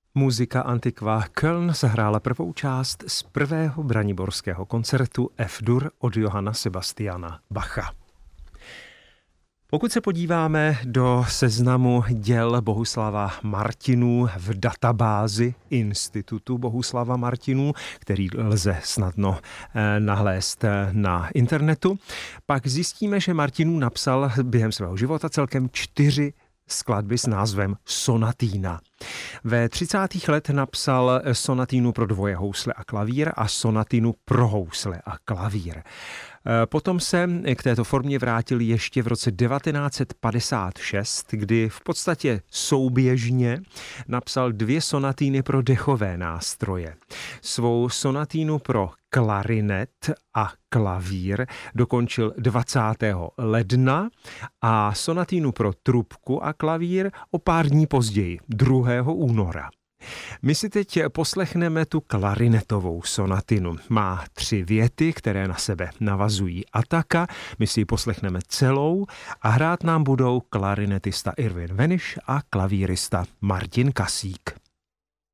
Muzika Antiqua Köln zahrála prvou část z prvého braniborského koncertu F-dur od Johanna Sebastiana Bacha. Pokud se podíváme do seznamu děl Bohuslava Martinů v databázi Institutu Bohuslava Martinů, který lze snadno nalézt na internetu, pak zjistíme, že Martinů napsal během svého života celkem 4 skladby s názvem Sonatína. Ve 30. letech napsal sonatínu pro dvoje housle a klavír a sonatínu pro housle a klavír. Potom se k této formě vrátil ještě v roce 1956, kdy v podstatě souběžně napsal 2 sonatíny pro dechové nástroje. Svou sonatínu pro klarinet a klavír dokončil 20. ledna a sonatínu pro trubku a klavír o pár dní později, 2. února. My si teď poslechneme tu klarinetovou sonatinu. Má 3 věty, které na sebe navazují ataka. My si ji poslechneme celou a hrát nám budou klarinetista Irvin Veniš a klavírista Martin Kasík.